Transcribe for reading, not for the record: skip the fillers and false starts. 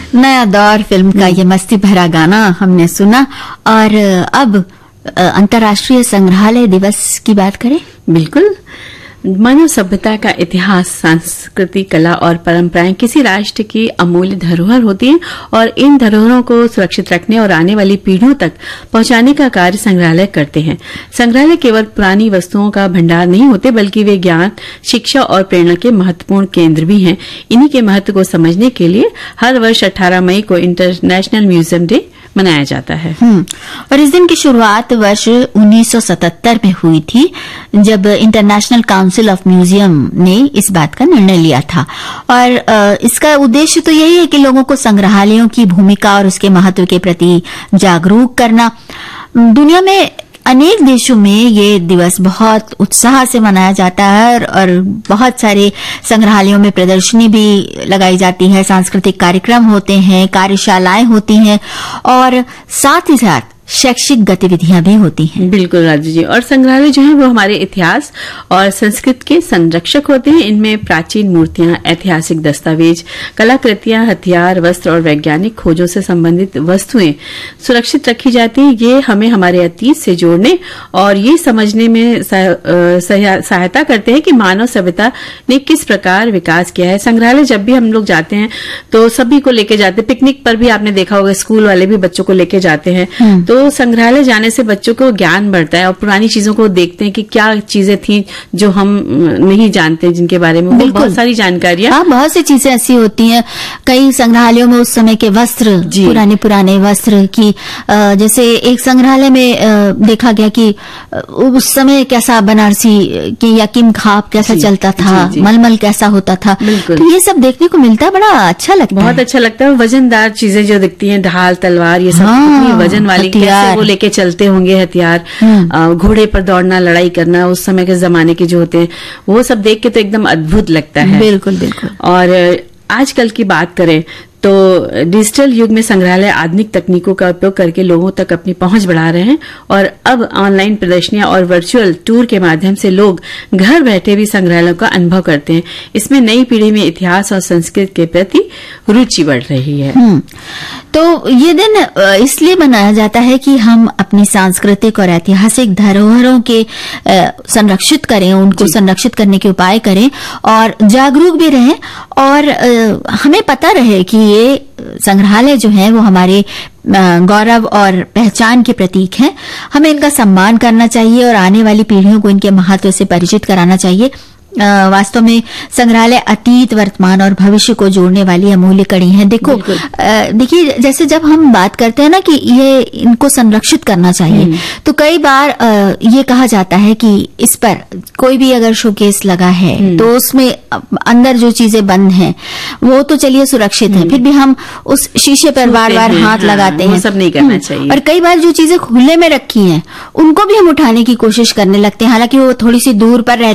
नया दौर फिल्म का ये मस्ती भरा गाना हमने सुना। और अब अंतर्राष्ट्रीय संग्रहालय दिवस की बात करें। बिल्कुल। मानव सभ्यता का इतिहास, संस्कृति, कला और परंपराएं किसी राष्ट्र की अमूल्य धरोहर होती हैं और इन धरोहरों को सुरक्षित रखने और आने वाली पीढ़ियों तक पहुंचाने का कार्य संग्रहालय करते हैं। संग्रहालय केवल पुरानी वस्तुओं का भंडार नहीं होते, बल्कि वे ज्ञान, शिक्षा और प्रेरणा के महत्वपूर्ण केंद्र भी हैं। इन्हीं के महत्व को समझने के लिए हर वर्ष 18 मई को इंटरनेशनल म्यूजियम डे मनाया जाता है। और इस दिन की शुरुआत वर्ष 1977 में हुई थी, जब इंटरनेशनल काउंसिल ऑफ म्यूजियम ने इस बात का निर्णय लिया था। और इसका उद्देश्य तो यही है कि लोगों को संग्रहालयों की भूमिका और उसके महत्व के प्रति जागरूक करना। दुनिया में अनेक देशों में ये दिवस बहुत उत्साह से मनाया जाता है और बहुत सारे संग्रहालयों में प्रदर्शनी भी लगाई जाती है, सांस्कृतिक कार्यक्रम होते हैं, कार्यशालाएं होती हैं और साथ ही साथ शैक्षिक गतिविधियां भी होती हैं। बिल्कुल राजू जी। और संग्रहालय जो है वो हमारे इतिहास और संस्कृति के संरक्षक होते हैं। इनमें प्राचीन मूर्तियां, ऐतिहासिक दस्तावेज, कलाकृतियां, हथियार, वस्त्र और वैज्ञानिक खोजों से संबंधित वस्तुएं सुरक्षित रखी जाती हैं। ये हमें हमारे अतीत से जोड़ने और ये समझने में सहायता करते हैं कि मानव सभ्यता ने किस प्रकार विकास किया है। संग्रहालय जब भी हम लोग जाते हैं तो सभी को लेके जाते हैं। पिकनिक पर भी आपने देखा होगा, स्कूल वाले भी बच्चों को लेके जाते हैं। तो संग्रहालय जाने से बच्चों को ज्ञान बढ़ता है और पुरानी चीजों को देखते हैं कि क्या चीजें थी जो हम नहीं जानते, जिनके बारे में बहुत सारी जानकारियां। हाँ, बहुत सी चीजें ऐसी होती हैं। कई संग्रहालयों में उस समय के वस्त्र, पुराने वस्त्र की, जैसे एक संग्रहालय में देखा गया कि उस समय कैसा बनारसी की या किम खाप कैसा चलता था, मलमल कैसा होता था। तो ये सब देखने को मिलता है, बड़ा अच्छा लगता है। बहुत अच्छा लगता है। वजनदार चीजें जो दिखती हैं, ढाल, तलवार, ये सब वजन वाली, कैसे वो लेके चलते होंगे हथियार, घोड़े पर दौड़ना, लड़ाई करना, उस समय के जमाने के जो होते हैं, वो सब देख के तो एकदम अद्भुत लगता है। बिल्कुल बिल्कुल। और आजकल की बात करें तो डिजिटल युग में संग्रहालय आधुनिक तकनीकों का उपयोग करके लोगों तक अपनी पहुंच बढ़ा रहे हैं और अब ऑनलाइन प्रदर्शनियां और वर्चुअल टूर के माध्यम से लोग घर बैठे भी संग्रहालयों का अनुभव करते हैं। इसमें नई पीढ़ी में इतिहास और संस्कृति के प्रति रुचि बढ़ रही है। तो ये दिन इसलिए मनाया जाता है कि हम अपनी सांस्कृतिक और ऐतिहासिक धरोहरों के संरक्षित करें, उनको संरक्षित करने के उपाय करें और जागरूक भी रहें। और हमें पता रहे कि ये संग्रहालय जो है वो हमारे गौरव और पहचान के प्रतीक हैं। हमें इनका सम्मान करना चाहिए और आने वाली पीढ़ियों को इनके महत्व से परिचित कराना चाहिए। वास्तव में संग्रहालय अतीत, वर्तमान और भविष्य को जोड़ने वाली अमूल्य कड़ी है। देखिए, जैसे जब हम बात करते हैं ना कि ये इनको संरक्षित करना चाहिए, तो कई बार ये कहा जाता है कि इस पर कोई भी अगर शोकेस लगा है तो उसमें अंदर जो चीजें बंद हैं वो तो चलिए सुरक्षित है, फिर भी हम उस शीशे पर बार-बार हाथ लगाते हैं। सब नहीं करना चाहिए। और कई बार जो चीजें खुले में रखी हैं उनको भी हम उठाने की कोशिश करने लगते हैं, हालांकि वो थोड़ी सी दूर पर